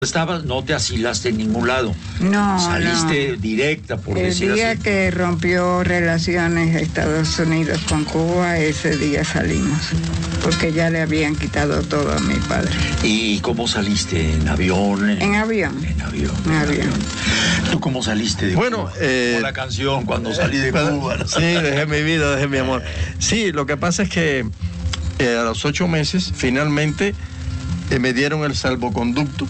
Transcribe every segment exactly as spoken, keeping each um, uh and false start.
Estabas, no te asilaste en ningún lado. No, Saliste no. directa, por el decir día así. que rompió relaciones Estados Unidos con Cuba, ese día salimos, porque ya le habían quitado todo a mi padre. ¿Y cómo saliste? ¿En avión? En, En avión. En avión. En avión. ¿Tú cómo saliste de Bueno, Cuba? eh, Como la canción, cuando salí de Cuba. ¿No? Sí, dejé mi vida, dejé mi amor. Sí, lo que pasa es que eh, a los ocho meses, finalmente, eh, me dieron el salvoconducto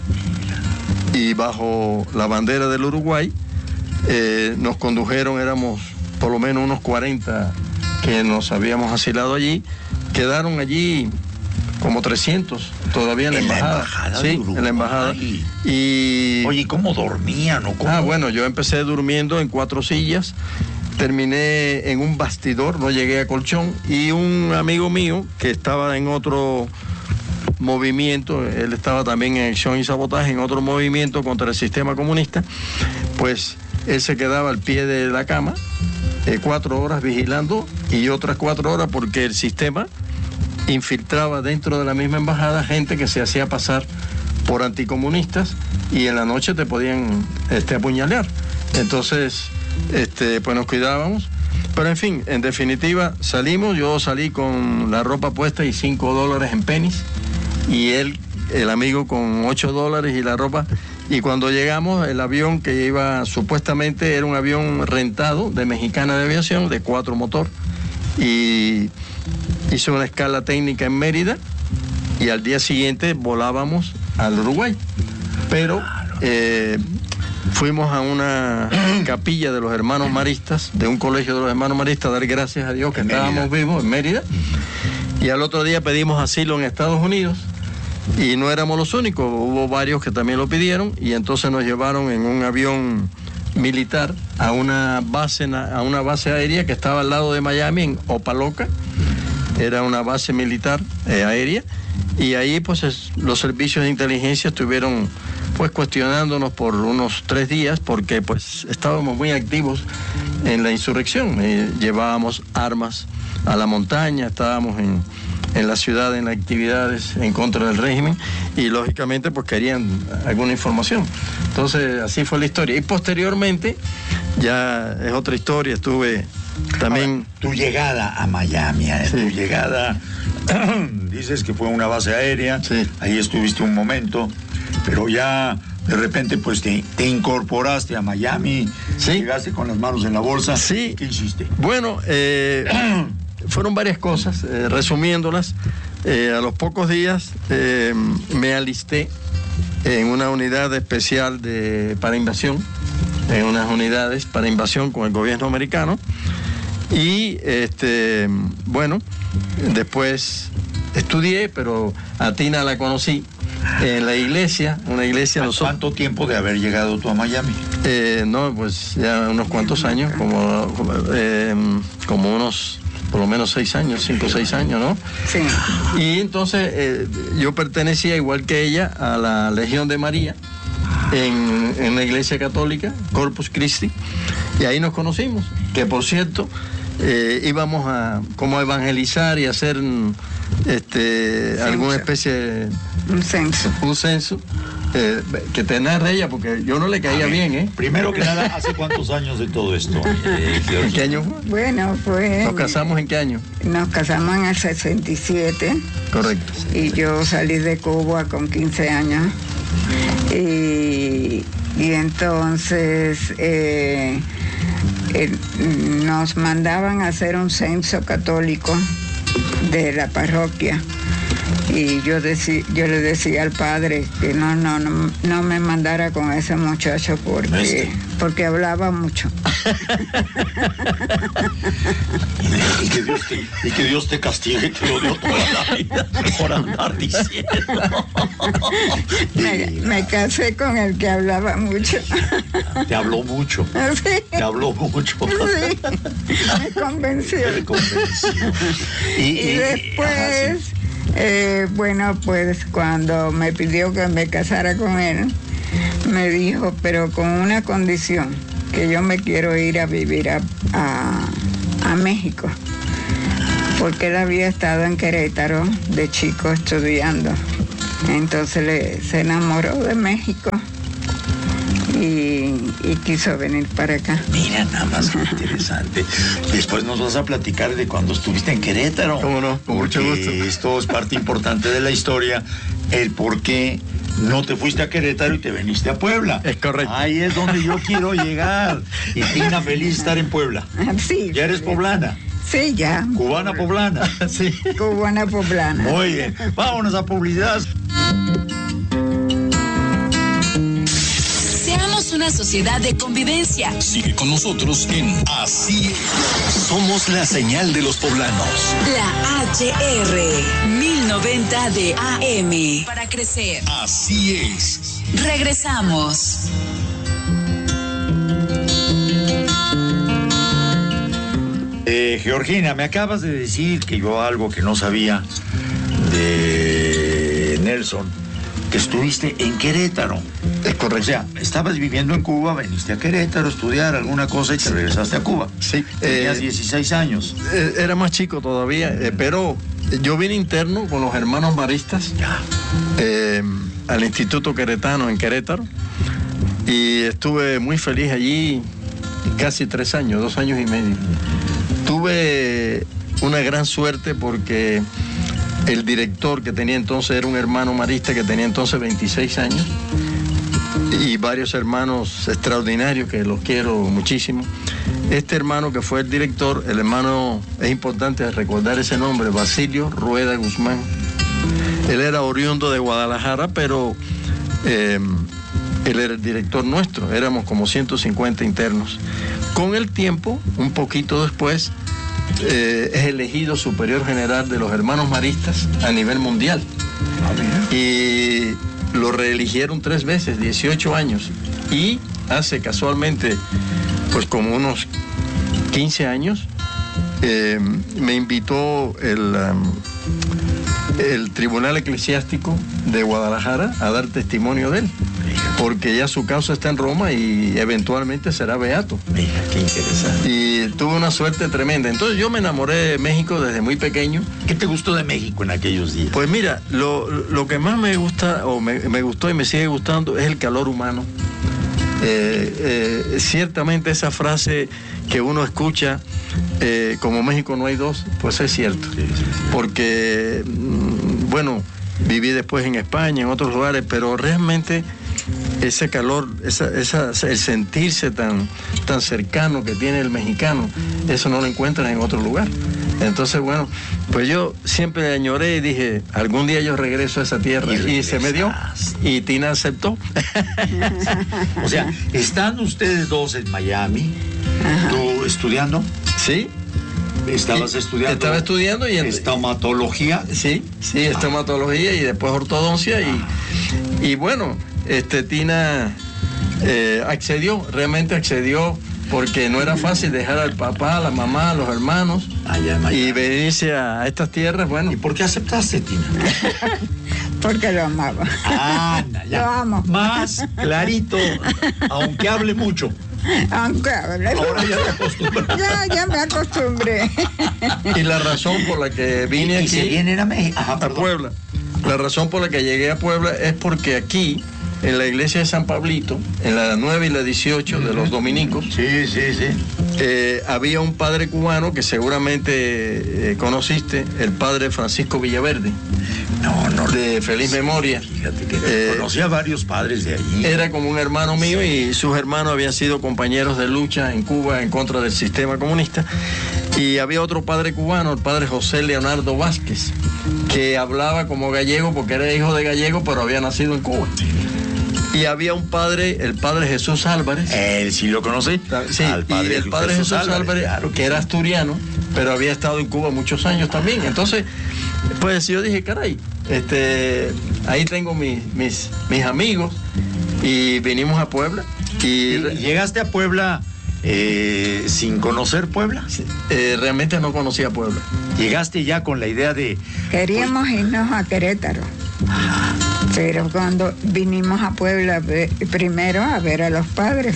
y bajo la bandera del Uruguay eh, nos condujeron, éramos por lo menos unos cuarenta que nos habíamos asilado allí, quedaron allí como trescientos todavía en la ¿En la embajada. embajada Sí, de Uruguay? en la embajada. Y Oye, ¿cómo dormían o cómo? Ah, bueno, yo empecé durmiendo en cuatro sillas, terminé en un bastidor, no llegué a colchón, y un amigo mío que estaba en otro movimiento, él estaba también en acción y sabotaje, en otro movimiento contra el sistema comunista, pues él se quedaba al pie de la cama, eh, cuatro horas vigilando y otras cuatro horas porque el sistema infiltraba dentro de la misma embajada gente que se hacía pasar por anticomunistas y en la noche te podían este, apuñalar. Entonces, este, pues nos cuidábamos. Pero en fin, en definitiva, salimos, yo salí con la ropa puesta y cinco dólares en pennies, y él, el amigo, con ocho dólares y la ropa. Y cuando llegamos, el avión que iba, supuestamente era un avión rentado de Mexicana de Aviación, de cuatro motor, y hizo una escala técnica en Mérida, y al día siguiente volábamos al Uruguay. Pero eh, fuimos a una capilla de los hermanos maristas, de un colegio de los hermanos maristas, a dar gracias a Dios que estábamos vivos en Mérida. Y al otro día pedimos asilo en Estados Unidos, y no éramos los únicos, hubo varios que también lo pidieron, y entonces nos llevaron en un avión militar a una base, a una base aérea que estaba al lado de Miami, en Opaloca. Era una base militar eh, aérea, y ahí pues es, los servicios de inteligencia estuvieron pues cuestionándonos por unos tres días porque pues estábamos muy activos en la insurrección, eh, llevábamos armas a la montaña, estábamos en, en la ciudad en actividades en contra del régimen, y lógicamente pues querían alguna información. Entonces así fue la historia, y posteriormente ya es otra historia. Estuve también... Ahora, tu llegada a Miami, eh, Sí. tu llegada, dices que fue una base aérea, Sí. ahí estuviste un momento, pero ya de repente pues te, te incorporaste a Miami, Sí. llegaste con las manos en la bolsa. Sí. ¿Qué hiciste? Bueno, eh, fueron varias cosas, eh, resumiéndolas. Eh, a los pocos días eh, me alisté en una unidad especial de, para invasión, en unas unidades para invasión con el gobierno americano, y este, bueno, después estudié, pero a Tina la conocí en la iglesia, una iglesia... ¿A nosotros, ¿Cuánto tiempo de haber llegado tú a Miami? eh, no, pues ya unos cuantos años, como, como, eh, como unos, por lo menos seis años, cinco o seis años, ¿no? Sí. Y entonces eh, yo pertenecía, igual que ella, a la Legión de María, en, en la iglesia católica, Corpus Christi, y ahí nos conocimos, que por cierto, eh, íbamos a como a evangelizar y hacer este, alguna especie de... Un censo. un censo, eh, que te narre ella, porque yo no le caía bien, ¿eh? Primero que nada, ¿hace cuántos años de todo esto? Eh, ¿En qué año fue? Bueno, pues... ¿Nos casamos en qué año? Nos casamos en el sesenta y siete. Correcto. Y yo salí de Cuba con quince años. Y, y entonces eh, eh, nos mandaban a hacer un censo católico de la parroquia. Y yo, decí, yo le decía al padre que no, no, no, no me mandara con ese muchacho porque, porque hablaba mucho. Y que, Dios te, y que Dios te castigue y te lo dio toda la vida por andar diciendo. Me, me casé con el que hablaba mucho. Te habló mucho. Sí. Te habló mucho. Sí, me convenció. Te convenció. Y, Y y- después, ajá, sí. eh, bueno, pues cuando me pidió que me casara con él, me dijo, pero con una condición, que yo me quiero ir a vivir a, a, a México, porque él había estado en Querétaro de chico estudiando. Entonces le, se enamoró de México y, y quiso venir para acá. Mira, nada más que interesante. Después nos vas a platicar de cuando estuviste en Querétaro. ¿Cómo no? Con mucho gusto. Esto es parte importante de la historia, el por qué no te fuiste a Querétaro y te viniste a Puebla. Es correcto. Ahí es donde yo quiero llegar. Y Tina, feliz de estar en Puebla. Sí. ¿Ya eres poblana? Sí, ya. ¿Cubana poblana? Sí. Cubana poblana. Muy bien. Vámonos a publicidad. Seamos una sociedad de convivencia. Sigue con nosotros en Así es. Somos la señal de los poblanos. La H R mil noventa de A M. Para crecer. Así es. Regresamos. Eh, Georgina, me acabas de decir que yo algo que no sabía de Nelson, que estuviste en Querétaro. Es correcto. O sea, estabas viviendo en Cuba, veniste a Querétaro a estudiar alguna cosa y te regresaste a Cuba. Sí. Tenías eh, dieciséis años. eh, Era más chico todavía, eh, pero yo vine interno con los hermanos maristas Ya. eh, al Instituto Queretano en Querétaro y estuve muy feliz allí casi tres años, dos años y medio. Tuve una gran suerte porque el director que tenía entonces era un hermano marista que tenía entonces veintiséis años y varios hermanos extraordinarios que los quiero muchísimo. Este hermano que fue el director, el hermano, es importante recordar ese nombre, Basilio Rueda Guzmán. Él era oriundo de Guadalajara, pero eh, él era el director nuestro, éramos como ciento cincuenta internos. Con el tiempo, un poquito después, eh, es elegido superior general de los hermanos maristas a nivel mundial. Y lo reeligieron tres veces, dieciocho años. Y hace casualmente, pues como unos quince años, eh, me invitó el, um, el Tribunal Eclesiástico de Guadalajara a dar testimonio de él, porque ya su causa está en Roma y eventualmente será beato. Mira, qué interesante. Y tuve una suerte tremenda. Entonces yo me enamoré de México desde muy pequeño. ¿Qué te gustó de México en aquellos días? Pues mira, lo, lo que más me gusta, o me, me gustó y me sigue gustando, es el calor humano. Eh, eh, ciertamente esa frase que uno escucha, eh, como México no hay dos, pues es cierto. Sí, sí, sí. Porque, mm, bueno, viví después en España, en otros lugares, pero realmente ese calor, esa, esa, el sentirse tan, tan cercano que tiene el mexicano, eso no lo encuentras en otro lugar. Entonces, bueno, pues yo siempre añoré y dije, algún día yo regreso a esa tierra. Y Y, se me dio. regresas. Y Tina aceptó. O sea, están ustedes dos en Miami, tú estudiando, ¿Sí? estabas Y- estudiando. Estaba estudiando y... en- estomatología. Sí, sí, estomatología y después ortodoncia y, y bueno, este Tina eh, accedió, realmente accedió porque no era fácil dejar al papá, a la mamá, a los hermanos Allá en Miami. y venirse a, a estas tierras, bueno. ¿Y por qué aceptaste, Tina? Porque lo amaba. Anda, ya. Lo amo. Más clarito, aunque hable mucho. Aunque hable. Ahora ya te acostumbras. Ya, ya me acostumbré. Y la razón por la que vine Y se aquí vienen a México. Ajá, a perdón. Puebla, la razón por la que llegué a Puebla es porque aquí, en la iglesia de San Pablito, en la nueve y la dieciocho de los dominicos, Sí, sí, sí. Eh, había un padre cubano que seguramente eh, conociste, el padre Francisco Villaverde, No, no. de feliz memoria. Fíjate que Eh, conocí a varios padres de allí. Era como un hermano mío y sus hermanos habían sido compañeros de lucha en Cuba en contra del sistema comunista. Y había otro padre cubano, el padre José Leonardo Vázquez, que hablaba como gallego porque era hijo de gallego, pero había nacido en Cuba. Y había un padre, el padre Jesús Álvarez. Él sí lo conocí. Sí, Al y el padre Jesús, Álvarez, claro que era asturiano, pero había estado en Cuba muchos años también. Entonces, pues yo dije, caray, este, ahí tengo mis, mis, mis amigos y vinimos a Puebla. Y ¿Y re- llegaste a Puebla eh, sin conocer Puebla? eh, realmente no conocía Puebla. Llegaste ya con la idea de... Queríamos irnos a Querétaro. Pero cuando vinimos a Puebla ve- primero a ver a los padres.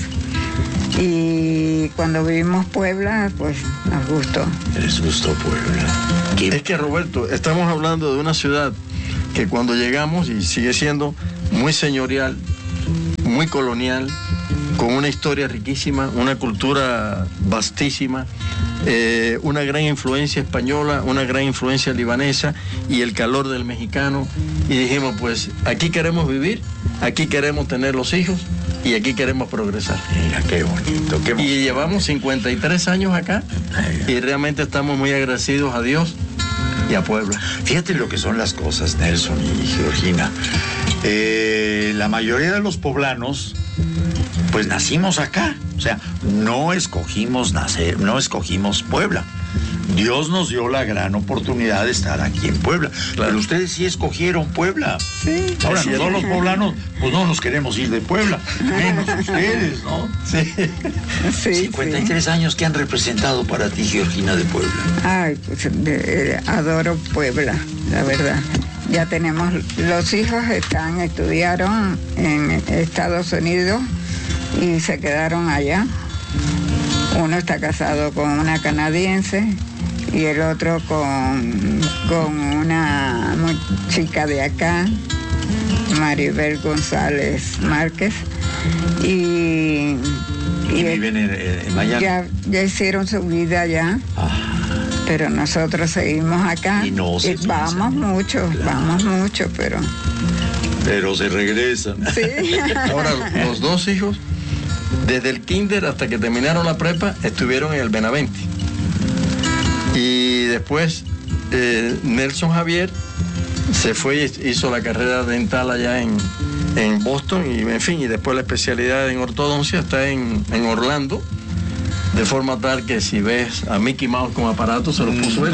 Y cuando vimos Puebla, pues nos gustó. Les gustó Puebla. ¿Qué? Es que, Roberto, estamos hablando de una ciudad que cuando llegamos, y sigue siendo muy señorial, muy colonial, con una historia riquísima, una cultura vastísima, eh, una gran influencia española, una gran influencia libanesa y el calor del mexicano. Y dijimos, pues aquí queremos vivir, aquí queremos tener los hijos y aquí queremos progresar. Mira, qué bonito, qué bonito. Y llevamos cincuenta y tres años acá y realmente estamos muy agradecidos a Dios y a Puebla. Fíjate lo que son las cosas, Nelson y Georgina. Eh, la mayoría de los poblanos, pues nacimos acá. O sea, no escogimos nacer, no escogimos Puebla. Dios nos dio la gran oportunidad de estar aquí en Puebla. Claro. Pero ustedes sí escogieron Puebla. Sí. Ahora, todos los poblanos, pues no nos queremos ir de Puebla. Menos ustedes, ¿no? Sí. Sí, cincuenta y tres sí. años que han representado para ti, Georgina, de Puebla. Ay, pues de, eh, adoro Puebla, la verdad. Ya tenemos, los hijos están, estudiaron en Estados Unidos y se quedaron allá. Uno está casado con una canadiense y el otro con, con una chica de acá, Maribel González Márquez. Y, ¿Y, y viven en, en Miami? Ya, ya hicieron su vida allá. Ah. Pero nosotros seguimos acá. Y no se y vamos mucho, claro. vamos mucho, pero... Pero se regresan. Sí. Ahora, los dos hijos, desde el kinder hasta que terminaron la prepa, estuvieron en el Benavente. Y después, eh, Nelson Javier se fue y hizo la carrera dental allá en, en Boston, y en fin, y después la especialidad en ortodoncia está en, en Orlando. De forma tal que si ves a Mickey Mouse con aparato, se lo puso él.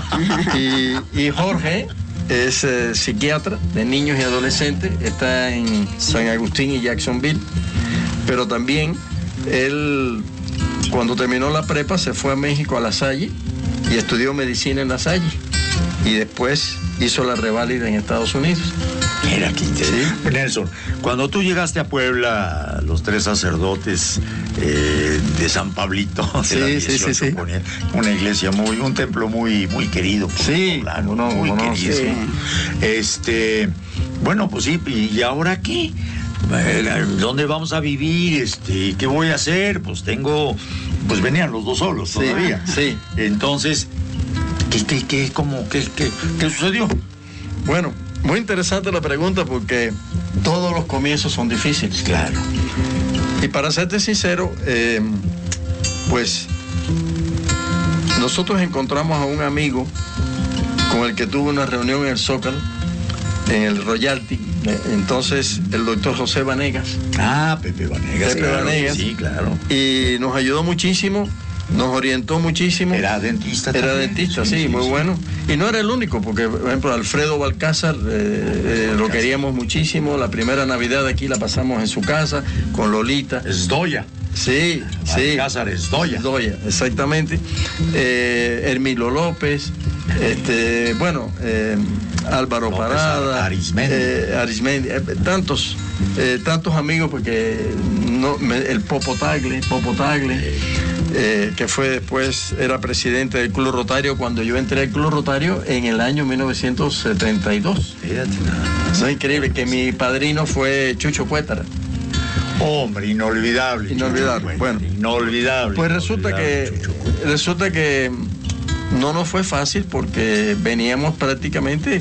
Y, y Jorge es eh, psiquiatra de niños y adolescentes, está en San Agustín y Jacksonville, pero también él, cuando terminó la prepa, se fue a México, a La Salle, y estudió medicina en La Salle, y después hizo la reválida en Estados Unidos. Mira, qué interesante. ¿Sí? Nelson, cuando tú llegaste a Puebla, los tres sacerdotes eh, de San Pablito, de sí, la dieciocho, sí, sí, sí. Ponían una iglesia muy, un templo muy, muy querido por sí, Poblano, no, muy no, querido. sí. Este, bueno, pues sí, ¿y ahora qué? ¿Dónde vamos a vivir? Este, ¿qué voy a hacer? Pues tengo, pues venían los dos solos sí, todavía. Sí. Entonces, ¿qué, qué, qué, cómo, qué, qué, qué sucedió? Bueno, muy interesante la pregunta porque todos los comienzos son difíciles. Claro. Y para serte sincero, eh, pues nosotros encontramos a un amigo con el que tuve una reunión en el Zócalo, en el Royalty. Entonces, el doctor José Vanegas. Ah, Pepe Vanegas. Pepe claro, Vanegas. Sí, claro. Y nos ayudó muchísimo. Nos orientó muchísimo. Era dentista Era también. dentista, sí, sí, sí muy sí. bueno. Y no era el único, porque, por ejemplo, Alfredo Balcázar, eh, eh, lo queríamos muchísimo. La primera Navidad aquí la pasamos en su casa, con Lolita. Es Doya. Sí, sí. Balcázar es Doya. Doya, exactamente. Eh, Hermilo López, este, bueno, eh, Álvaro López Parada, Arismendi. eh, Arismendi, eh, tantos, eh, tantos amigos, porque no, me, el Popo Tagle, Popo Tagle. Eh, que fue después, era presidente del Club Rotario cuando yo entré al Club Rotario en el año mil novecientos setenta y dos. Fíjate nada. Es increíble que mi padrino fue Chucho Cuétara. Hombre, inolvidable. Inolvidable, Chucho, bueno. Inolvidable. Pues resulta inolvidable, que, Chucho. resulta que no nos fue fácil porque veníamos prácticamente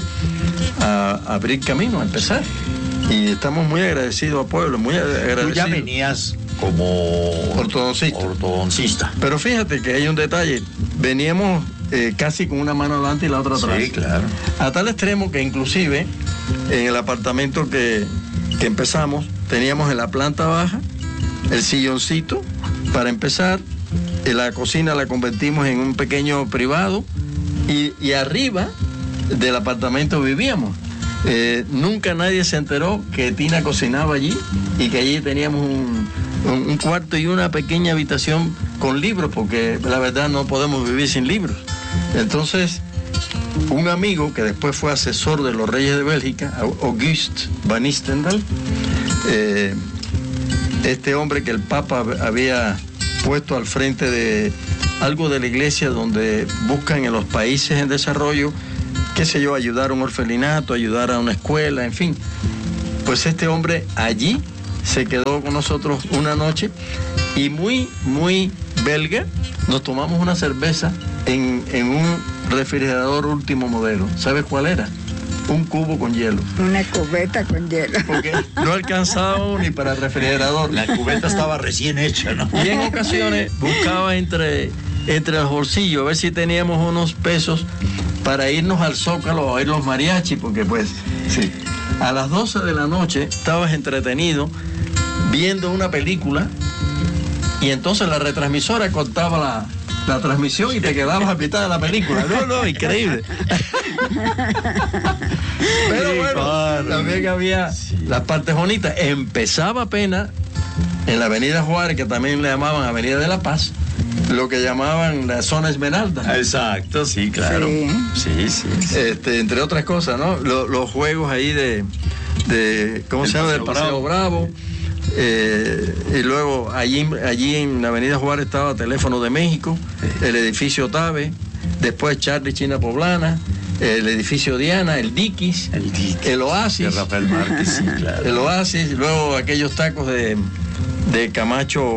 a, a abrir camino, a empezar. Y estamos muy agradecidos a Pueblo, muy agradecidos. Tú ya venías como ortodoncista. ortodoncista. Pero fíjate que hay un detalle, veníamos eh, casi con una mano adelante y la otra atrás. Sí, claro. A tal extremo que inclusive en el apartamento que, que empezamos, teníamos en la planta baja el silloncito para empezar, en la cocina la convertimos en un pequeño privado y, y arriba del apartamento vivíamos. Eh, nunca nadie se enteró que Tina cocinaba allí y que allí teníamos un, un, un cuarto y una pequeña habitación con libros, porque la verdad no podemos vivir sin libros. Entonces, un amigo que después fue asesor de los Reyes de Bélgica, Auguste Van Istendal, eh, este hombre que el Papa había puesto al frente de algo de la iglesia donde buscan en los países en desarrollo qué sé yo, ayudar a un orfelinato, ayudar a una escuela, en fin. Pues este hombre allí se quedó con nosotros una noche y muy, muy belga, nos tomamos una cerveza en, en un refrigerador último modelo. ¿Sabes cuál era? Un cubo con hielo. Una cubeta con hielo. Porque no alcanzaba ni para el refrigerador. La cubeta estaba recién hecha, ¿no? Y en ocasiones buscaba entre, entre los bolsillos a ver si teníamos unos pesos para irnos al Zócalo a oír los mariachis, porque pues sí, a las doce de la noche estabas entretenido viendo una película y entonces la retransmisora cortaba la, la transmisión y te quedabas a mitad de la película. No, no, increíble. Pero bueno, también había las partes bonitas. Empezaba apenas en la avenida Juárez, que también le llamaban Avenida de la Paz, lo que llamaban la zona Esmeralda. Exacto, sí, claro. Sí, sí, sí. sí. Este, entre otras cosas, ¿no? Los, los juegos ahí de, de ¿cómo El se llama? Paseo Del Paseo Bravo. Bravo. Eh, y luego allí, allí en la avenida Juárez estaba Teléfono de México, el edificio Tabe, después Charlie China Poblana, el edificio Diana, el Dikis, El Dikis. el Oasis, De Rafael Márquez, sí, claro. el Oasis, luego aquellos tacos de, de Camacho,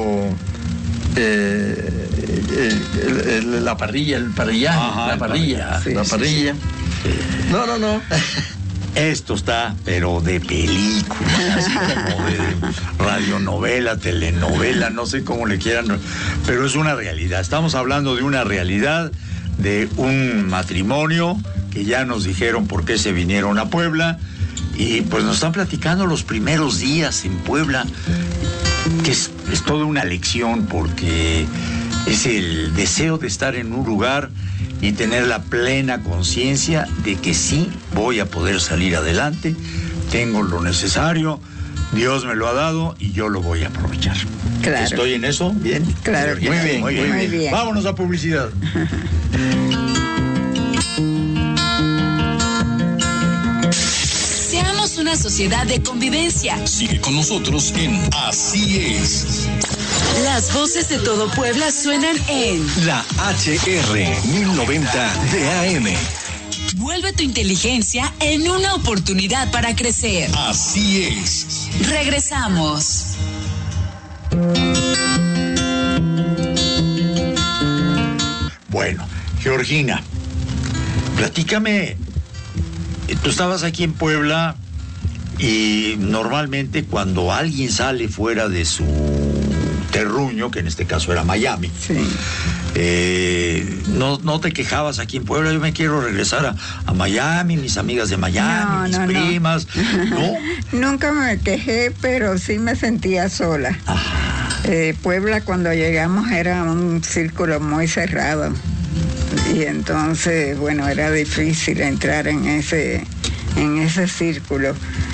eh, el- el- el- la parrilla, el parrillaje, Ajá, la el parrilla, parrillaje, la sí, parrilla. No, no, no. Esto está, pero de película, así como de radionovela, telenovela, no sé cómo le quieran, pero es una realidad. Estamos hablando de una realidad, de un matrimonio que ya nos dijeron por qué se vinieron a Puebla y pues nos están platicando los primeros días en Puebla, que es, es toda una lección porque es el deseo de estar en un lugar y tener la plena conciencia de que sí voy a poder salir adelante, tengo lo necesario, Dios me lo ha dado y yo lo voy a aprovechar. Claro. ¿Estoy en eso? ¿Bien? Claro que Muy sí. bien, muy bien. Muy bien. Vámonos a publicidad. Seamos una sociedad de convivencia. Sigue con nosotros en Así es. Las voces de todo Puebla suenan en La H R mil noventa de A M. Vuelve tu inteligencia en una oportunidad para crecer. Así es. Regresamos. Bueno, Georgina, platícame, tú estabas aquí en Puebla y normalmente cuando alguien sale fuera de su terruño, que en este caso era Miami, Sí. eh, no, no te quejabas aquí en Puebla, yo me quiero regresar a, a Miami, mis amigas de Miami, No, mis no, no. primas, ¿no? Nunca me quejé, pero sí me sentía sola. Eh, Puebla cuando llegamos era un círculo muy cerrado y entonces, bueno, era difícil entrar en ese, en ese círculo.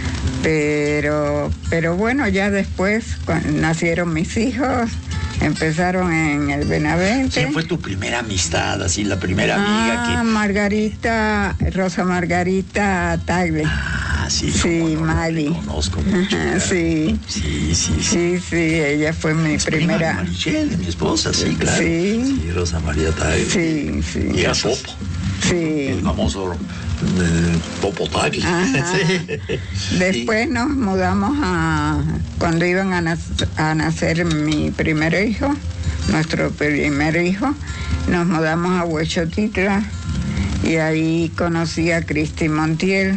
Pero, pero bueno, ya después cuando nacieron mis hijos, empezaron en el Benavente. ¿Quién fue tu primera amistad, así, la primera amiga Ah, que... Margarita, Rosa Margarita Tagle. Ah, sí, Sí, cómo no, la Mali. conozco mucho. Ajá, sí. Sí, sí, sí. Sí, sí, ella fue mi Es prima de primera. Marichel, de mi esposa, sí, claro. Sí. Sí, Rosa María Tagle. Sí, sí. Y era Popo, Sí. el famoso eh, Popo Tagle. Ajá. Sí. Después nos mudamos a, cuando iban a, nac- a nacer mi primer hijo, nuestro primer hijo, nos mudamos a Huechotitla y ahí conocí a Cristi Montiel,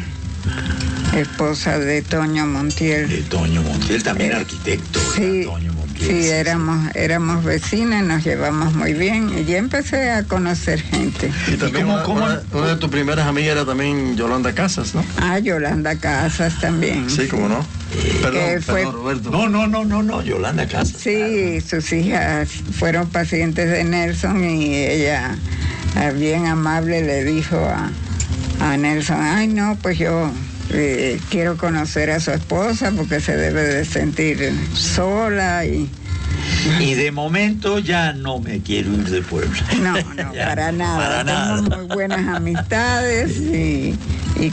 esposa de Toño Montiel. De Toño Montiel, también Eh, arquitecto. Sí, era Toño Montiel. sí, éramos, éramos vecinas, nos llevamos muy bien y ya empecé a conocer gente. Y también cómo- una, cómo- una- una de tus primeras amigas era también Yolanda Casas, ¿no? Ah, Yolanda Casas también. Sí, cómo no. Perdón, Que fue- perdón, Roberto. No, no, no, no, no, Yolanda Casas. Sí, sus hijas fueron pacientes de Nelson y ella, ah, bien amable, le dijo a, a Nelson, ay no, pues yo eh, quiero conocer a su esposa porque se debe de sentir sola y Y de momento ya no me quiero ir de Puebla. no, no, Ya, para nada. Para nada. Tenemos muy buenas amistades y, y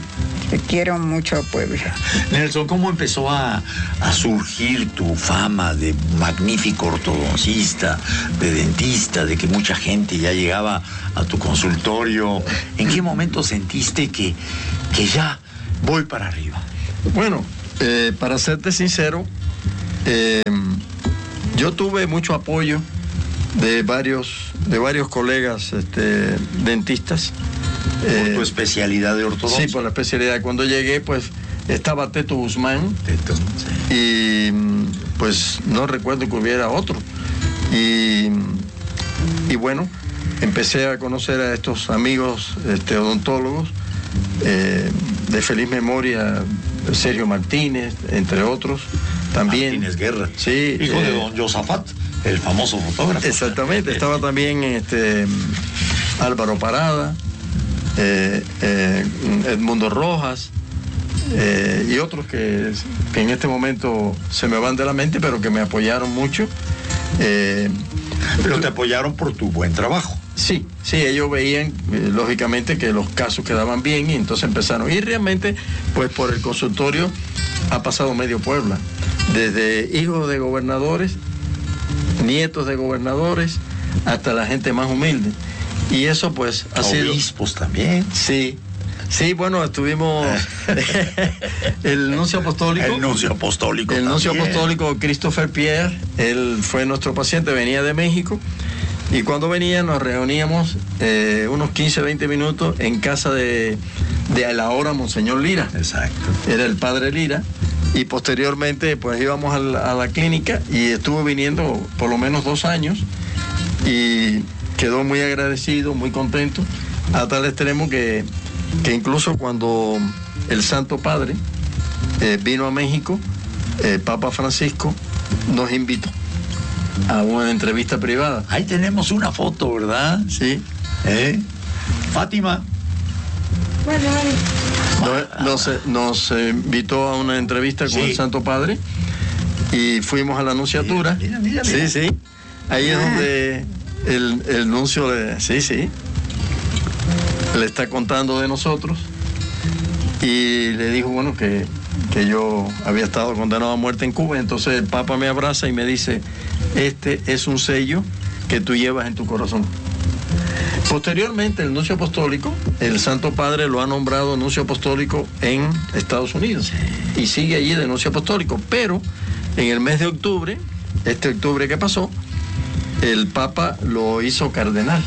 quiero mucho a Puebla. Nelson, ¿cómo empezó a, a surgir tu fama de magnífico ortodoncista, de dentista, de que mucha gente ya llegaba a tu consultorio? ¿En qué momento sentiste que, que ya voy para arriba? Bueno, eh, para serte sincero, eh, yo tuve mucho apoyo de varios, de varios colegas este, dentistas. ¿Por Eh, tu especialidad de ortodoncia? Sí, por la especialidad. Cuando llegué, pues, estaba Teto Guzmán. Teto, sí. Y pues no recuerdo que hubiera otro. Y, y bueno, empecé a conocer a estos amigos este, odontólogos eh, de feliz memoria, Sergio Martínez, entre otros, también. Martínez Guerra, sí, hijo eh, de don Josafat, el famoso fotógrafo. Exactamente, estaba también este, Álvaro Parada, eh, eh, Edmundo Rojas, eh, y otros que, que en este momento se me van de la mente, pero que me apoyaron mucho. Eh, Pero te apoyaron por tu buen trabajo. Sí, sí, ellos veían eh, lógicamente que los casos quedaban bien y entonces empezaron. Y realmente, pues por el consultorio ha pasado medio Puebla, desde hijos de gobernadores, nietos de gobernadores, hasta la gente más humilde. Y eso pues ha sido... Obispos también. Sí, sí, bueno, estuvimos el nuncio apostólico. El nuncio apostólico. El nuncio también. apostólico Christopher Pierre, él fue nuestro paciente, venía de México. Y cuando venía nos reuníamos eh, unos quince, veinte minutos en casa de, de la ahora Monseñor Lira. Exacto. Era el padre Lira. Y posteriormente pues íbamos a la, a la clínica y estuvo viniendo por lo menos dos años. Y quedó muy agradecido, muy contento, a tal extremo que, que incluso cuando el Santo Padre eh, vino a México, eh, Papa Francisco nos invitó a una entrevista privada. Ahí tenemos una foto, ¿verdad? Sí. ¿Eh? Fátima. Nos, nos, nos eh, invitó a una entrevista con Sí. el Santo Padre y fuimos a la nunciatura. Mira, mira, mira, mira. Sí, sí. Ahí es Ah. donde el, el nuncio le, sí, sí, le está contando de nosotros y le dijo, bueno, que, que yo había estado condenado a muerte en Cuba. Entonces el Papa me abraza y me dice, este es un sello que tú llevas en tu corazón. Posteriormente, el nuncio apostólico, el Santo Padre lo ha nombrado nuncio apostólico en Estados Unidos y sigue allí de nuncio apostólico. Pero en el mes de octubre, este octubre que pasó, el Papa lo hizo cardenal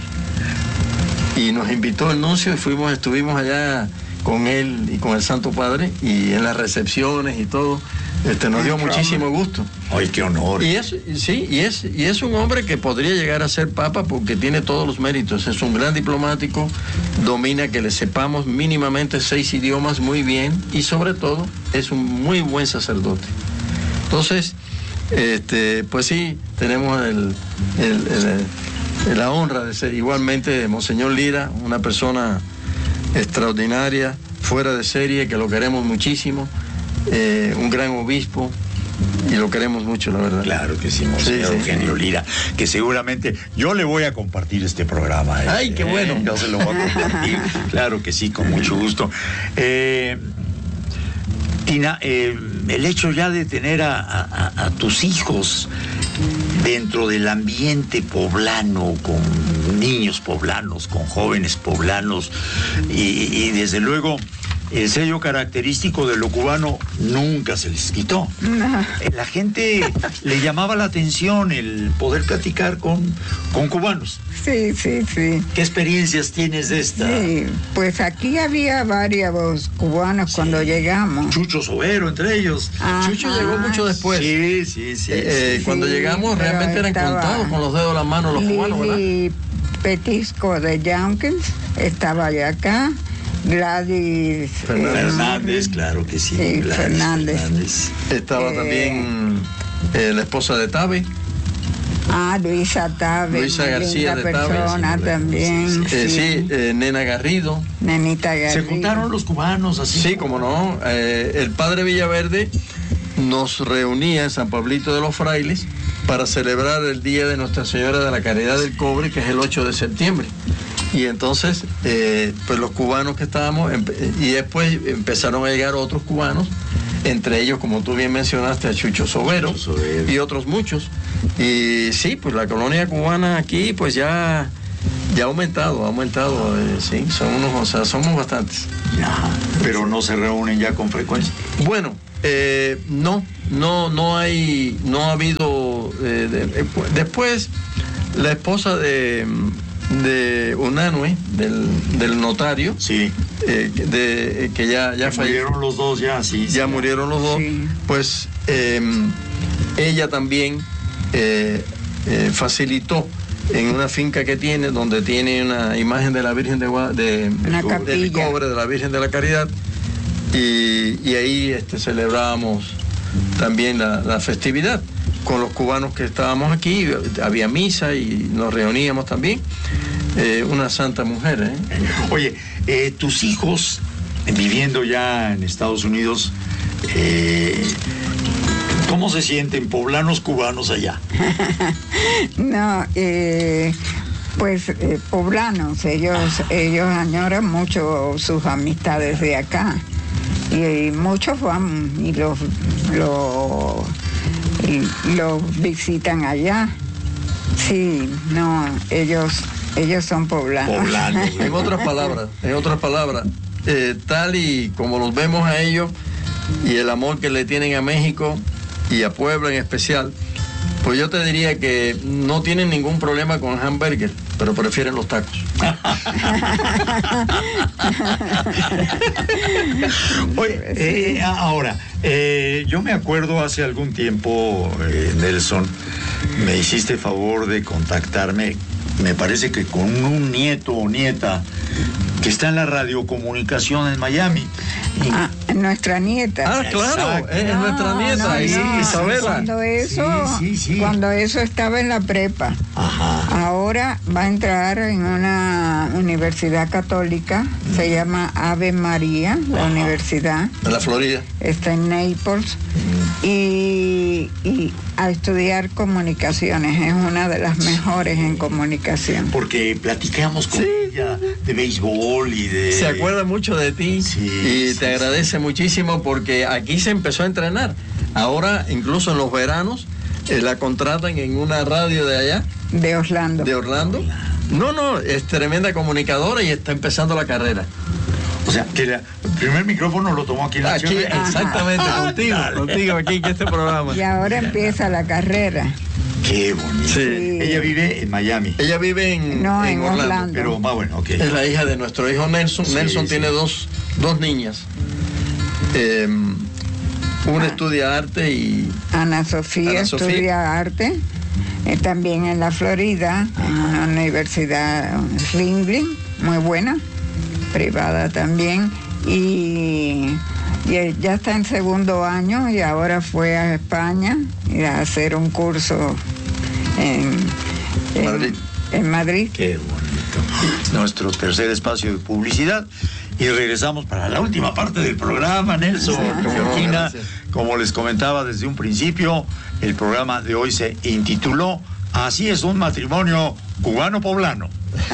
y nos invitó el nuncio y fuimos, estuvimos allá con él y con el Santo Padre y en las recepciones y todo. Este, nos dio muchísimo gusto. Ay, qué honor. Y es, sí, y es, y es un hombre que podría llegar a ser papa porque tiene todos los méritos. Es un gran diplomático, domina que le sepamos mínimamente seis idiomas muy bien y sobre todo es un muy buen sacerdote. Entonces, este, pues sí, tenemos el, el, el, la honra de ser igualmente de Monseñor Lira, una persona extraordinaria, fuera de serie, que lo queremos muchísimo. Eh, un gran obispo y lo queremos mucho, la verdad. Claro que sí, Monseñor Sí, sí. Eugenio Lira, que seguramente yo le voy a compartir este programa. ¿eh? Ay, qué bueno. Yo se lo voy a compartir. Claro que sí, con mucho gusto. Eh, Tina, eh, el hecho ya de tener a, a, a tus hijos dentro del ambiente poblano, con niños poblanos, con jóvenes poblanos, y, y desde luego el sello característico de lo cubano nunca se les quitó. No. La gente le llamaba la atención el poder platicar con, con cubanos. Sí, sí, sí. ¿Qué experiencias tienes de esta? Sí, pues aquí había varios cubanos cuando llegamos. Chucho Sobero, entre ellos. Ajá. Chucho llegó mucho después. Sí, sí, sí. Eh, sí. cuando Sí, llegamos pero realmente eran estaba contados con los dedos de la mano los cubanos, ¿verdad? Lili Petisco de Yonkins estaba ya acá. Gladys Fernández. eh, Fernández, claro que sí. Sí, Gladys Fernández. Fernández. Estaba Eh, también eh, la esposa de Tabe, Ah, Luisa Tabe. Luisa muy García linda de Tabe, persona sí, también. eh, sí. sí, eh, Nena Garrido. Nenita Garrido. Se juntaron los cubanos así. Sí, como no. Eh, el padre Villaverde nos reunía en San Pablito de los Frailes para celebrar el Día de Nuestra Señora de la Caridad del Cobre, que es el ocho de septiembre. Y entonces, eh, pues los cubanos que estábamos, y después empezaron a llegar otros cubanos, entre ellos, como tú bien mencionaste, a Chucho Sobero, Sobero. y otros muchos. Y sí, pues la colonia cubana aquí, pues ya, ya ha aumentado, ha aumentado, eh, sí, son unos, o sea, somos bastantes. Ya, pero no se reúnen ya con frecuencia. Bueno, eh, no, no, no hay, no ha habido, eh, de, eh, después la esposa de... de Unanue, del, del notario, sí, eh, de, eh, que ya, ya que murieron los dos ya, sí. Ya sí, murieron los dos, sí. Pues eh, ella también eh, eh, facilitó en una finca que tiene, donde tiene una imagen de la Virgen de, de, de del cobre de la Virgen de la Caridad, y, y ahí este, celebrábamos también la, la festividad con los cubanos que estábamos aquí. Había misa y nos reuníamos también. Eh, una santa mujer, ¿eh? Oye, eh, tus hijos viviendo ya en Estados Unidos, eh, ¿cómo se sienten poblanos cubanos allá? No, eh, pues eh, poblanos, ellos, ellos añoran mucho sus amistades de acá. Y, y muchos van y los... los los visitan allá. Sí, no, ellos ellos son poblanos. Poblanos. En otras palabras, en otras palabras, eh, tal y como los vemos a ellos y el amor que le tienen a México y a Puebla en especial, pues yo te diría que no tienen ningún problema con el hamburger, pero prefieren los tacos. Oye, eh, ahora, eh, yo me acuerdo hace algún tiempo, eh, Nelson, me hiciste favor de contactarme, me parece que con un nieto o nieta que está en la radiocomunicación en Miami. Ah, nuestra nieta. Ah, claro, es no, nuestra nieta, no, sí, no, Isabela. Cuando eso, sí, sí, sí. cuando eso estaba en la prepa. Ajá. Ahora va a entrar en una universidad católica, se llama Ave María, la Ajá. universidad. En la Florida. Está en Naples. Mm. Y, y a estudiar comunicaciones, es una de las mejores en comunicación. Porque platicamos con sí. ella de béisbol y de... Se acuerda mucho de ti sí, y sí, te agradece sí. muchísimo porque aquí se empezó a entrenar. Ahora, incluso en los veranos, eh, la contratan en una radio de allá. De Orlando. De Orlando. No, no, es tremenda comunicadora y está empezando la carrera. O sea, que la, el primer micrófono lo tomó aquí en la Aquí, exactamente, ah, contigo, dale. contigo aquí en este programa. Y ahora empieza la carrera. Qué bonito. Sí. Sí. Ella vive en Miami. Ella vive en, no, en, en Orlando. Orlando. Pero más bueno, ok. Es la hija de nuestro hijo Nelson. Sí, Nelson sí. tiene dos, dos niñas. Eh, una ah. estudia arte y... Ana Sofía, Ana Sofía. estudia arte. Eh, también en la Florida, en una universidad Ringling, muy buena, privada también. Y, y ya está en segundo año y ahora fue a España a hacer un curso en, en Madrid. En Madrid. Qué bonito. Nuestro tercer espacio de publicidad. Y regresamos para la última parte del programa, Nelson. Georgina, como les comentaba desde un principio, el programa de hoy se intituló Así es un matrimonio cubano-poblano.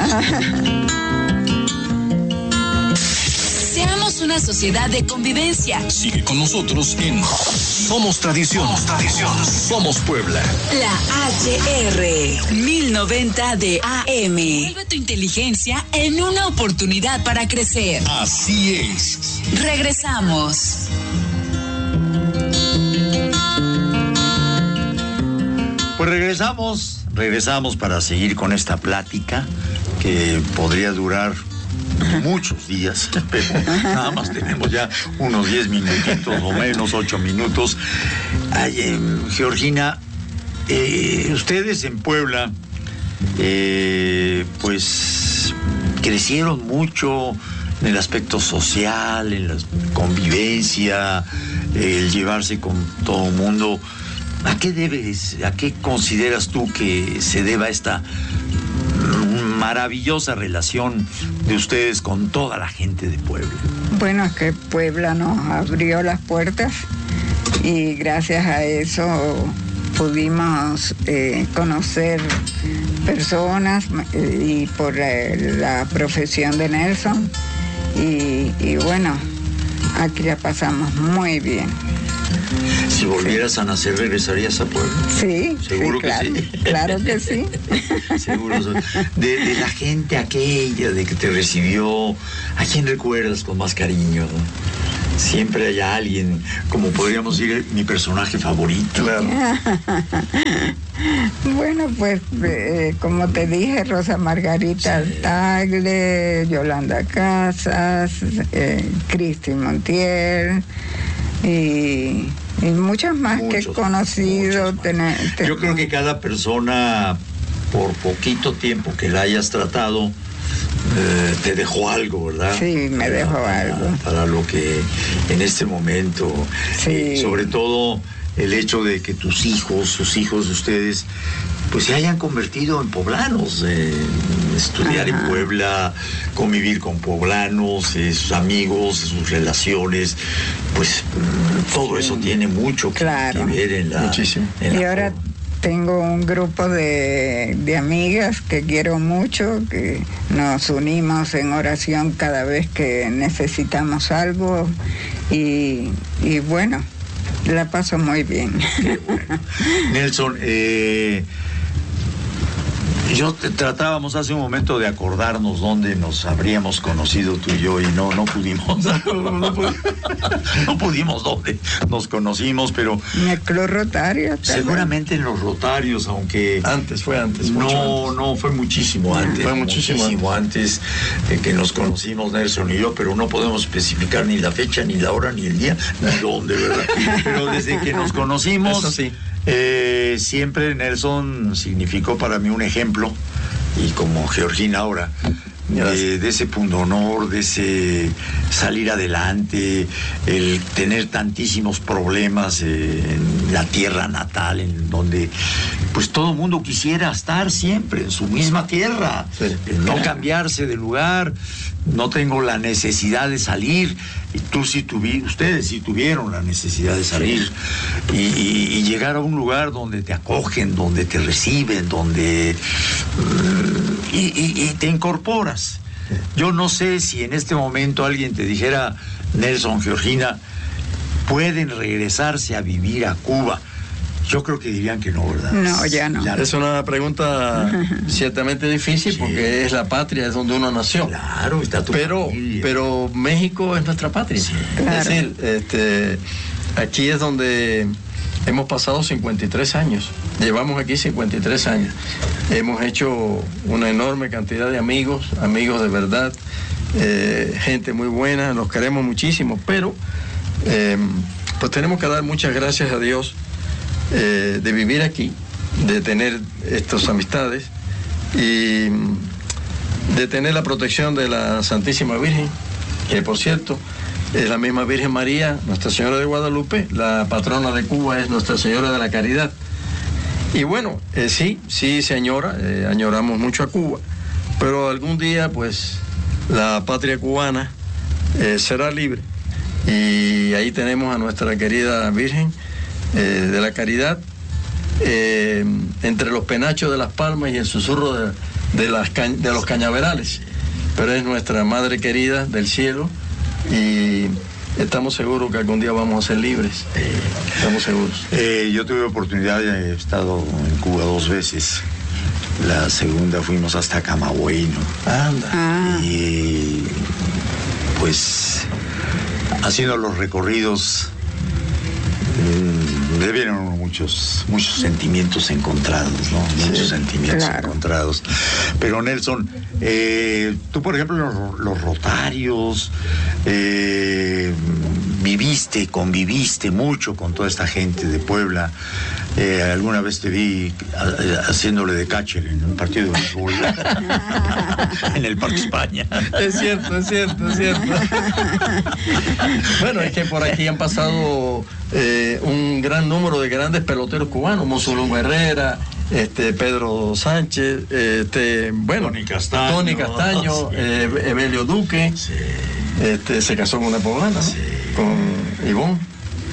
Seamos una sociedad de convivencia. Sigue con nosotros en Somos Tradición. Somos Tradición. Somos Puebla. La H R mil noventa de A M. Vuelve tu inteligencia en una oportunidad para crecer. Así es. Regresamos. Pues regresamos, regresamos para seguir con esta plática que podría durar muchos días, pero nada más tenemos ya unos diez minutitos o menos, ocho minutos. Ay, eh, Georgina, eh, ustedes en Puebla, eh, pues crecieron mucho en el aspecto social, en la convivencia, el llevarse con todo el mundo. ¿A qué debes, a qué consideras tú que se deba esta maravillosa relación de ustedes con toda la gente de Puebla? Bueno, es que Puebla nos abrió las puertas y gracias a eso pudimos eh, conocer personas eh, y por eh, la profesión de Nelson y, y bueno, aquí la pasamos muy bien. Si volvieras a nacer, ¿regresarías a Puebla? Sí, seguro sí, que claro, sí. Claro que sí. Seguro. De, de la gente aquella de que te recibió, ¿a quién recuerdas con más cariño? ¿No? Siempre hay alguien, como podríamos decir, mi personaje favorito. Claro. Bueno, pues eh, como te dije, Rosa Margarita Sí. Tagle, Yolanda Casas, eh, Cristi Montiel y, y muchas más Muchos, que he conocido. muchos más. Tener, tener- Yo creo que cada persona, por poquito tiempo que la hayas tratado, eh, te dejó algo, ¿verdad? Sí, me dejó Para- algo. Para lo que en este momento, Sí. eh, sobre todo el hecho de que tus hijos, sus hijos de ustedes, pues se hayan convertido en poblanos, eh, estudiar Ajá. en Puebla, convivir con poblanos, eh, sus amigos, sus relaciones, pues mm, todo eso tiene mucho que, Claro. que ver en la... Muchísimo. en la Y ahora forma. tengo un grupo de, de amigas que quiero mucho, que nos unimos en oración cada vez que necesitamos algo y, y bueno, la paso muy bien. Nelson, eh, yo te- tratábamos hace un momento de acordarnos dónde nos habríamos conocido tú y yo y no, no pudimos. No, no pudimos, no pudimos dónde nos conocimos, pero En el Club Rotario. ¿te seguramente en los Rotarios, aunque Antes, fue antes. mucho no, antes. no, fue muchísimo antes. Fue muchísimo antes de que nos conocimos Nelson y yo, pero no podemos especificar ni la fecha, ni la hora, ni el día, ni dónde, ¿verdad? Pero desde que nos conocimos, Eso sí. eh, siempre Nelson significó para mí un ejemplo, y como Georgina ahora, de, Gracias. de ese pundonor, de ese salir adelante, el tener tantísimos problemas eh, en la tierra natal, en donde pues todo el mundo quisiera estar siempre en su misma tierra, Sí. el no cambiarse de lugar. No tengo la necesidad de salir, y tú sí tuviste, ustedes sí tuvieron la necesidad de salir y, y- y llegar a un lugar donde te acogen, donde te reciben, donde mm, y, y- y te incorporas. Yo no sé si en este momento alguien te dijera, Nelson, Georgina, pueden regresarse a vivir a Cuba. Yo creo que dirían que no, ¿verdad? No, ya no. Es una pregunta ciertamente difícil Sí. porque es la patria, es donde uno nació. Claro, está tu Pero, familia. pero México es nuestra patria. Claro. Es decir, este, aquí es donde hemos pasado cincuenta y tres años. Llevamos aquí cincuenta y tres años. Hemos hecho una enorme cantidad de amigos, amigos de verdad, eh, gente muy buena, los queremos muchísimo, pero eh, pues tenemos que dar muchas gracias a Dios eh, de vivir aquí, de tener estas amistades y de tener la protección de la Santísima Virgen, que por cierto es la misma Virgen María, Nuestra Señora de Guadalupe, la patrona de Cuba es Nuestra Señora de la Caridad. Y bueno, eh, sí, sí se añora, eh, añoramos mucho a Cuba, pero algún día pues la patria cubana eh, será libre y ahí tenemos a nuestra querida Virgen eh, de la Caridad, eh, entre los penachos de las palmas y el susurro de, de, las ca- de los cañaverales, pero es nuestra Madre querida del cielo y estamos seguros que algún día vamos a ser libres, estamos seguros. Eh, yo tuve oportunidad, he estado en Cuba dos veces. La segunda fuimos hasta Camagüey, ¿no? Anda. Ah, Y pues haciendo los recorridos mm, debieron muchos muchos sentimientos encontrados, ¿no? Muchos sentimientos claro. encontrados. Pero Nelson, eh, tú por ejemplo los, los Rotarios, eh, viviste, conviviste mucho con toda esta gente de Puebla. Eh, alguna vez te vi a- haciéndole de catcher en un partido de fútbol en el Parque España. Es cierto, es cierto, es cierto. Bueno, es que por aquí han pasado eh, un gran número de grandes peloteros cubanos, Monsulungo Herrera, este Pedro Sánchez, este, bueno, Tony Castaño. Tony Castaño, Sí. eh, Evelio Duque, Sí. este, se casó con una poblana, ¿no? Sí. Con Ivonne.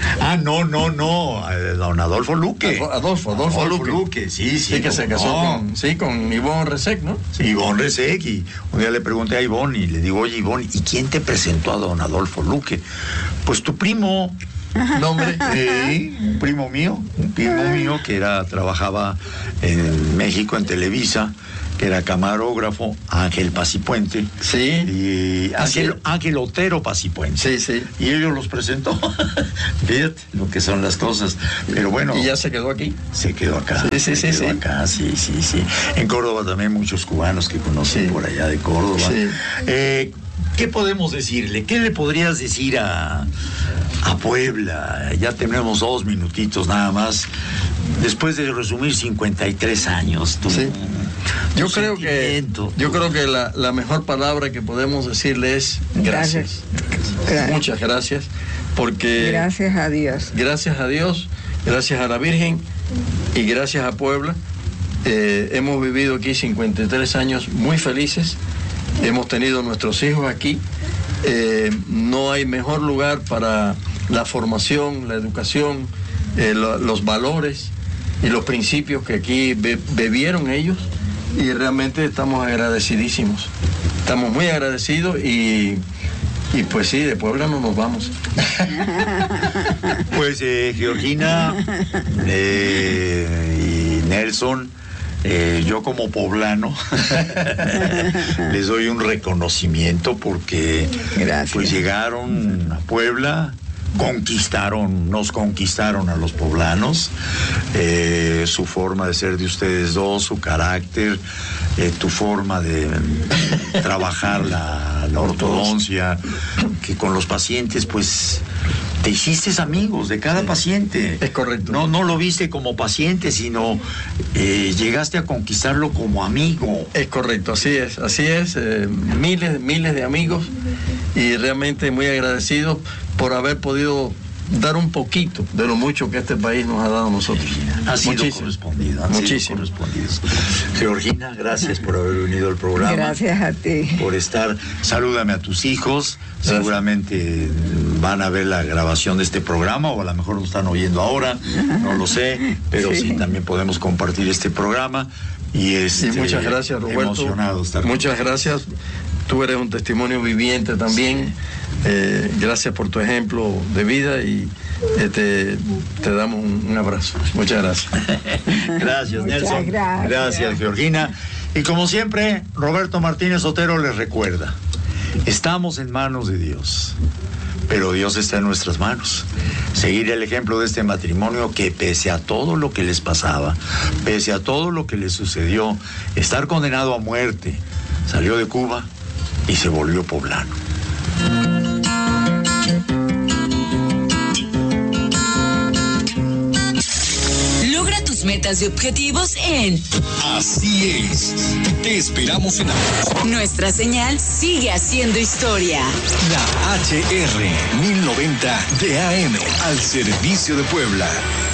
Ah, no, no, no, eh, don Adolfo Luque. Adolfo, Adolfo, Adolfo Luque. Luque, sí, sí. Sí, que se casó no. con, sí, con Ivonne Resec, ¿no? Sí, Ivonne Resec, y un día le pregunté a Ivonne y le digo, oye, Ivonne, ¿y quién te presentó a don Adolfo Luque? Pues tu primo. No, hombre. Sí, un primo mío, un primo mío que era, trabajaba en México, en Televisa, que era camarógrafo, Ángel Pacipuente. Sí. Y Ángel, Ángel Otero Pacipuente. Sí, sí. Y ellos los presentó. Fíjate lo que son las cosas. Pero bueno. ¿Y ya se quedó aquí? Se quedó acá. Sí, sí, se sí. quedó sí. acá, sí, sí, sí. En Córdoba también muchos cubanos que conocen Sí. por allá de Córdoba. Sí. Eh, ¿Qué podemos decirle? ¿Qué le podrías decir a, a Puebla? Ya tenemos dos minutitos nada más. Después de resumir cincuenta y tres años, tú. Sí. Yo tu creo que sentimiento, yo tu- creo que la, la mejor palabra que podemos decirle es gracias. Gracias. Muchas gracias, porque Gracias a Dios. gracias a Dios, gracias a la Virgen y gracias a Puebla, eh, hemos vivido aquí cincuenta y tres años muy felices. Hemos tenido nuestros hijos aquí. Eh, no hay mejor lugar para la formación, la educación, eh, lo- los valores y los principios que aquí be- bebieron ellos, y realmente estamos agradecidísimos. Estamos muy agradecidos y, y pues sí, de Puebla no nos vamos. Pues eh, Georgina eh, y Nelson, eh, yo como poblano les doy un reconocimiento porque Gracias. pues llegaron a Puebla, conquistaron, nos conquistaron a los poblanos, eh, su forma de ser de ustedes dos, su carácter, eh, tu forma de trabajar la, la ortodoncia, que con los pacientes pues te hiciste amigos de cada paciente. Es correcto. No, no lo viste como paciente, sino eh, llegaste a conquistarlo como amigo. Es correcto, así es, así es, eh, miles, miles de amigos, y realmente muy agradecido por haber podido dar un poquito de lo mucho que este país nos ha dado a nosotros. Ha sido Muchísimo. correspondido. Han Muchísimo. sido correspondidos. Georgina, gracias por haber venido al programa. Gracias a ti. Por estar. Salúdame a tus hijos. Gracias. Seguramente van a ver la grabación de este programa, o a lo mejor lo están oyendo ahora, no lo sé, pero sí, Sí. también podemos compartir este programa. Y, este, Sí, muchas gracias, Roberto. Emocionado de estar Muchas con ustedes. gracias. Tú eres un testimonio viviente también. Eh, gracias por tu ejemplo de vida, y eh, te, te damos un, un abrazo. Muchas gracias. Gracias, Muchas Nelson. gracias. Gracias, Georgina. Y como siempre, Roberto Martínez Otero les recuerda, estamos en manos de Dios, pero Dios está en nuestras manos. Seguir el ejemplo de este matrimonio que, pese a todo lo que les pasaba, pese a todo lo que les sucedió, estar condenado a muerte, salió de Cuba y se volvió poblano. Logra tus metas y objetivos en Así es. Te esperamos en la, Nuestra Señal sigue haciendo historia. la H R mil noventa de A M al servicio de Puebla.